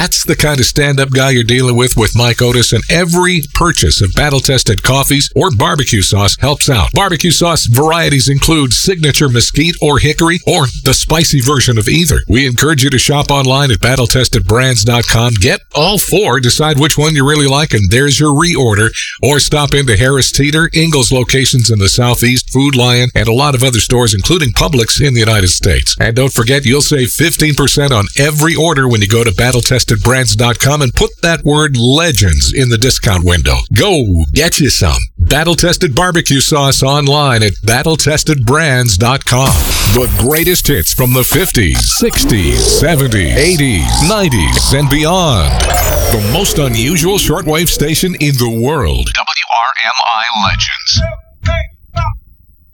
That's the kind of stand-up guy you're dealing with Mike Otis, and every purchase of battle-tested coffees or barbecue sauce helps out. Barbecue sauce varieties include signature mesquite or hickory, or the spicy version of either. We encourage you to shop online at battletestedbrands.com. Get all four, decide which one you really like, and there's your reorder. Or stop into Harris Teeter, Ingles locations in the Southeast, Food Lion, and a lot of other stores, including Publix in the United States. And don't forget, you'll save 15% on every order when you go to battletestedbrands.com and put that word legends in the discount window. Go get you some Battle Tested barbecue sauce online at battletestedbrands.com. The greatest hits from the 50s, 60s, 70s, 80s, 90s, and beyond. The most unusual shortwave station in the world. WRMI Legends.